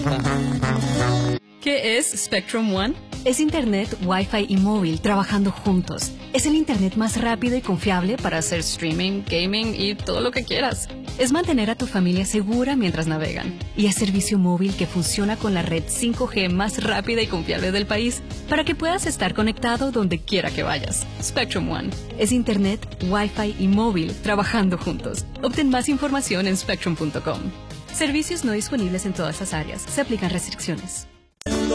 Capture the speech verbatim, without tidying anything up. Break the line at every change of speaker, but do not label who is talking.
¿Qué es Spectrum One?
Es Internet, Wi-Fi y móvil trabajando juntos. Es el Internet más rápido y confiable para hacer streaming, gaming y todo lo que quieras. Es mantener a tu familia segura mientras navegan. Y es servicio móvil que funciona con la red cinco G más rápida y confiable del país para que puedas estar conectado donde quiera que vayas. Spectrum One. Es Internet, Wi-Fi y móvil trabajando juntos. Obtén más información en spectrum punto com. Servicios no disponibles en todas las áreas. Se aplican restricciones.